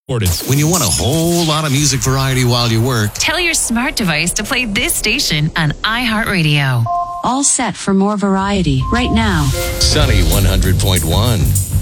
When you want a whole lot of music variety while you work, tell your smart device to play this station on iHeartRadio. All set for more variety right now. Sunny 100.1.